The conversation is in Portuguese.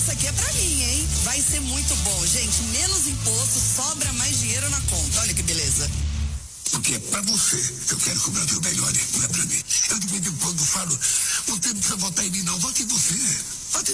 essa aqui é pra mim, hein? Vai ser muito bom, gente. Menos imposto, sobra mais dinheiro na conta. Olha que beleza. Porque é pra você que eu quero que o Brasil melhore, não é pra mim.